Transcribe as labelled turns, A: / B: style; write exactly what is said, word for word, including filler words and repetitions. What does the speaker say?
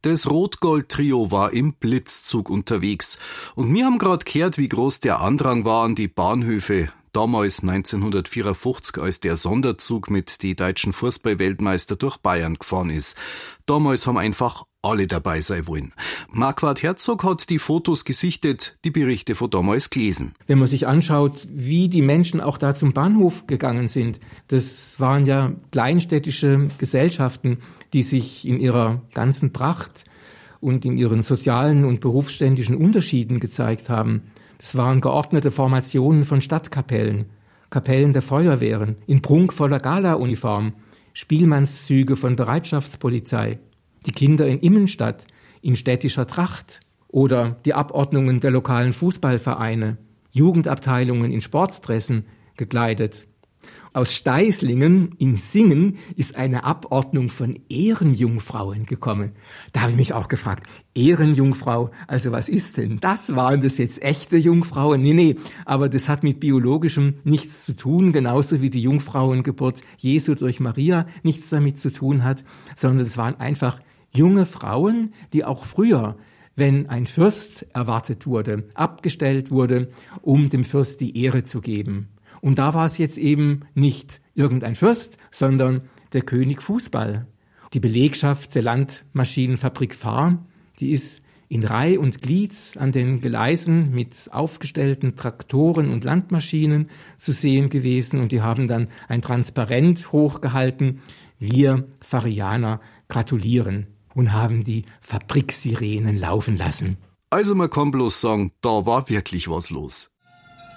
A: Das Rot-Gold-Trio war im Blitzzug unterwegs. Und wir haben gerade gehört, wie groß der Andrang war an die Bahnhöfe. Damals neunzehnhundertvierundfünfzig, als der Sonderzug mit die deutschen Fußball-Weltmeister durch Bayern gefahren ist. Damals haben einfach alle dabei sein wollen. Marquard Herzog hat die Fotos gesichtet, die Berichte von damals gelesen.
B: Wenn man sich anschaut, wie die Menschen auch da zum Bahnhof gegangen sind, das waren ja kleinstädtische Gesellschaften, die sich in ihrer ganzen Pracht und in ihren sozialen und berufsständischen Unterschieden gezeigt haben. Das waren geordnete Formationen von Stadtkapellen, Kapellen der Feuerwehren, in prunkvoller Galauniform, Spielmannszüge von Bereitschaftspolizei, die Kinder in Immenstadt in städtischer Tracht oder die Abordnungen der lokalen Fußballvereine, Jugendabteilungen in Sportdressen gekleidet. Aus Steißlingen in Singen ist eine Abordnung von Ehrenjungfrauen gekommen. Da habe ich mich auch gefragt, Ehrenjungfrau, also was ist denn das? Waren das jetzt echte Jungfrauen? Nee, nee, aber das hat mit biologischem nichts zu tun, genauso wie die Jungfrauengeburt Jesu durch Maria nichts damit zu tun hat, sondern es waren einfach junge Frauen, die auch früher, wenn ein Fürst erwartet wurde, abgestellt wurde, um dem Fürst die Ehre zu geben. Und da war es jetzt eben nicht irgendein Fürst, sondern der König Fußball. Die Belegschaft der Landmaschinenfabrik Fahr, die ist in Reih und Glied an den Gleisen mit aufgestellten Traktoren und Landmaschinen zu sehen gewesen. Und die haben dann ein Transparent hochgehalten. Wir Fahrianer gratulieren und haben die Fabriksirenen laufen lassen.
A: Also man kann bloß sagen, da war wirklich was los.